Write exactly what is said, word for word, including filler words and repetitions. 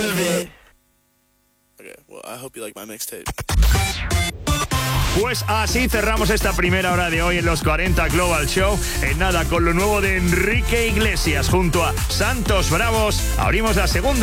vuelve. Okay, well, I hope you like my mixtape. Pues así cerramos esta primera hora de hoy en los cuarenta Global Show. En nada, con lo nuevo de Enrique Iglesias junto a Santos Bravos, abrimos la segunda